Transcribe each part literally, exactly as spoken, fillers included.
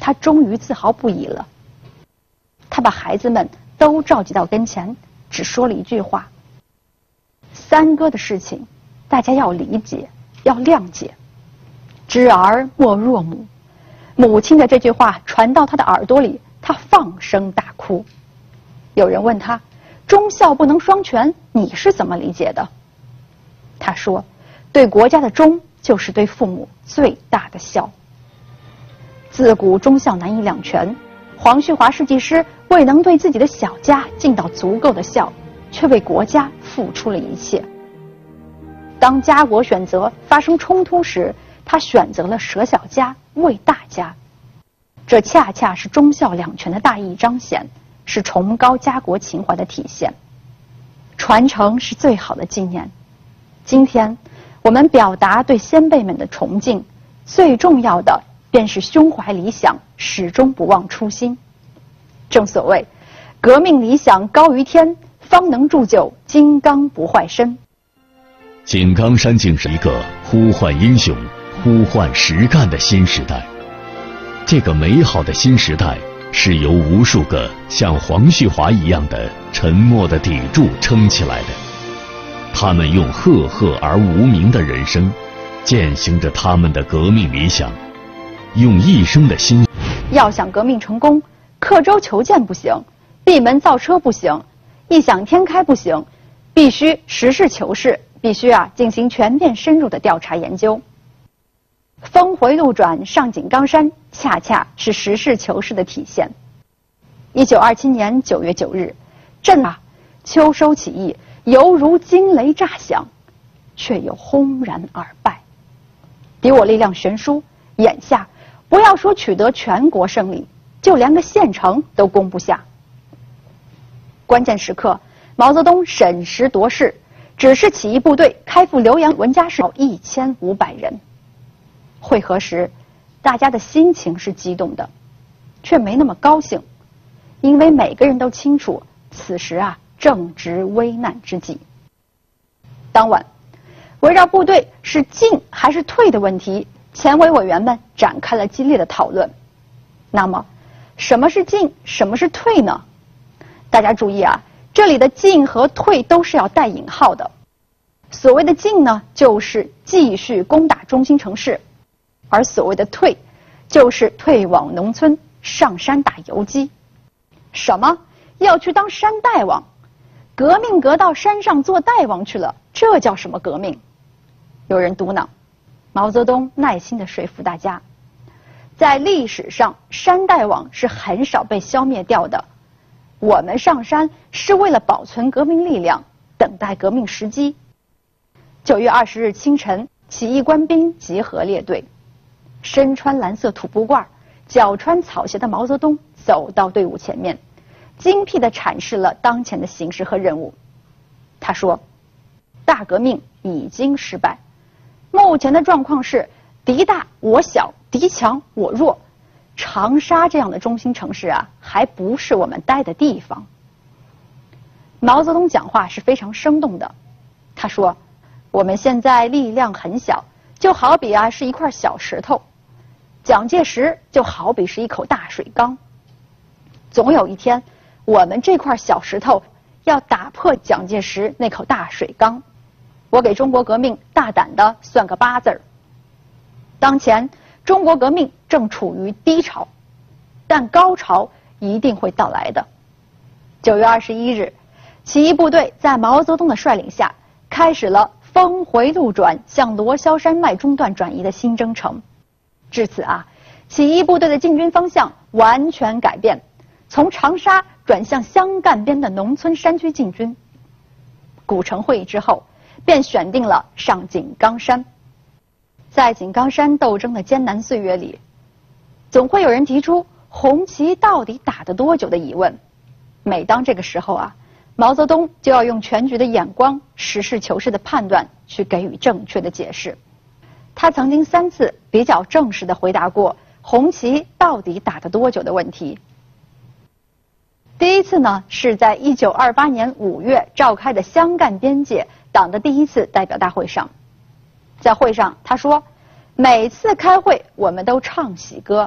他终于自豪不已了。他把孩子们都召集到跟前，只说了一句话：三哥的事情，大家要理解，要谅解。知儿莫若母。母亲的这句话传到他的耳朵里，他放声大哭。有人问他，忠孝不能双全，你是怎么理解的？他说，对国家的忠，就是对父母最大的孝。自古忠孝难以两全，黄旭华设计师未能对自己的小家尽到足够的孝，却为国家付出了一切。当家国选择发生冲突时，他选择了舍小家为大家，这恰恰是忠孝两全的大义彰显，是崇高家国情怀的体现。传承是最好的纪念。今天我们表达对先辈们的崇敬，最重要的便是胸怀理想，始终不忘初心。正所谓，革命理想高于天，方能铸就金刚不坏身。 井冈山竟是一个呼唤英雄、呼唤实干的新时代。这个美好的新时代，是由无数个像黄旭华一样的沉默的砥柱撑起来的。他们用赫赫而无名的人生，践行着他们的革命理想，用一生的心。 要想革命成功，刻舟求剑不行，闭门造车不行，异想天开不行，必须实事求是，必须啊进行全面深入的调查研究。峰回路转上井冈山，恰恰是实事求是的体现。一九二七年九月九日，震啊，秋收起义犹如惊雷炸响，却又轰然而败。敌我力量悬殊，眼下不要说取得全国胜利，就连个县城都攻不下。关键时刻，毛泽东审时度势，指示起义部队开赴浏阳文家市一千五百人。会合时，大家的心情是激动的，却没那么高兴，因为每个人都清楚，此时啊正值危难之际。当晚，围绕部队是进还是退的问题，前委委员们展开了激烈的讨论。那么，什么是进，什么是退呢？大家注意啊，这里的进和退都是要带引号的。所谓的进呢，就是继续攻打中心城市，而所谓的退，就是退往农村，上山打游击。什么？要去当山大王？革命革到山上做大王去了，这叫什么革命？有人嘟囔。毛泽东耐心地说服大家，在历史上，山大王是很少被消灭掉的。我们上山是为了保存革命力量，等待革命时机。九月二十日清晨，起义官兵集合列队，身穿蓝色土布褂、脚穿草鞋的毛泽东走到队伍前面，精辟地阐释了当前的形势和任务。他说，大革命已经失败，目前的状况是敌大我小，敌强我弱。长沙这样的中心城市啊，还不是我们待的地方。毛泽东讲话是非常生动的。他说，我们现在力量很小，就好比啊是一块小石头，蒋介石就好比是一口大水缸。总有一天，我们这块小石头要打破蒋介石那口大水缸。我给中国革命大胆的算个八字儿。当前中国革命正处于低潮，但高潮一定会到来的。九月二十一日，起义部队在毛泽东的率领下，开始了峰回路转向罗霄山脉中段转移的新征程。至此啊，起义部队的进军方向完全改变，从长沙转向湘赣边的农村山区进军。古城会议之后，便选定了上井冈山。在井冈山斗争的艰难岁月里，总会有人提出红旗到底打得多久的疑问。每当这个时候啊，毛泽东就要用全局的眼光、实事求是的判断去给予正确的解释。他曾经三次比较正式地回答过红旗到底打得多久的问题。第一次呢，是在一九二八年五月召开的湘赣边界党的第一次代表大会上。在会上，他说，每次开会我们都唱喜歌，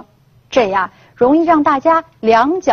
这呀容易让大家两脚